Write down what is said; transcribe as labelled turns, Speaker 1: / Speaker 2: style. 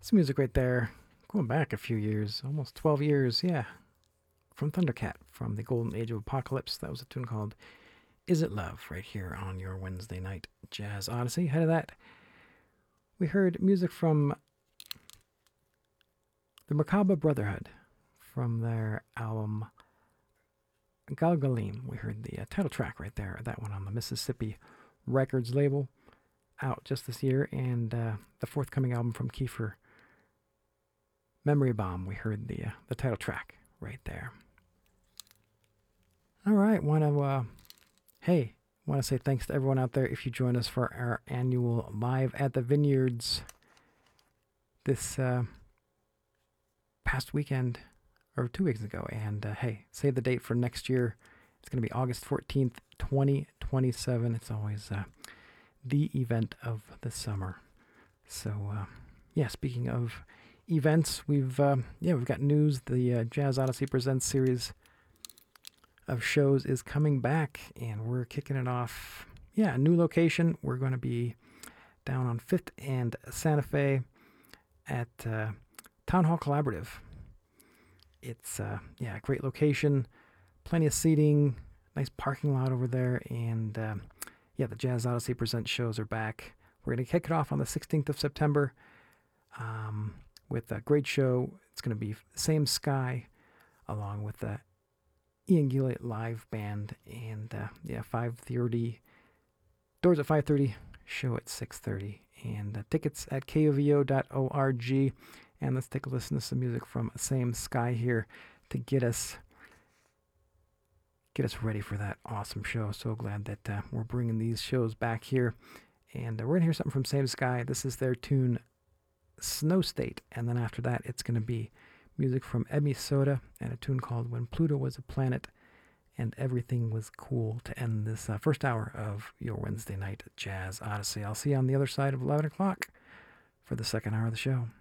Speaker 1: Some music right there, going back a few years, almost 12 years, yeah, from Thundercat, from the Golden Age of Apocalypse. That was a tune called Is It Love, right here on your Wednesday night Jazz Odyssey. Ahead of that, we heard music from the Merkaba Brotherhood from their album Galgalim. We heard the title track right there, that one on the Mississippi Records label, out just this year, and the forthcoming album from Kiefer, Memory Bomb. We heard the title track right there. All right, want to say thanks to everyone out there if you join us for our annual Live at the Vineyards this past weekend, or 2 weeks ago. And hey, save the date for next year. It's going to be August 14th, 2027. It's always the event of the summer. So, yeah, speaking of events, we've got news. The Jazz Odyssey Presents series of shows is coming back, and we're kicking it off. Yeah, a new location. We're going to be down on 5th and Santa Fe at Town Hall Collaborative. It's a great location, plenty of seating, nice parking lot over there, and the Jazz Odyssey Presents shows are back. We're going to kick it off on the 16th of September with a great show. It's going to be Same Sky, along with the Ian Gilliat live band, and 5:30. Doors at 5:30, show at 6:30, and tickets at kovo.org. And let's take a listen to some music from Same Sky here to get us ready for that awesome show. So glad that we're bringing these shows back here, and we're gonna hear something from Same Sky. This is their tune Snow State, and then after that it's gonna be music from Emi Soda and a tune called When Pluto Was a Planet and Everything Was Cool to end this first hour of your Wednesday night Jazz Odyssey. I'll see you on the other side of 11 o'clock for the second hour of the show.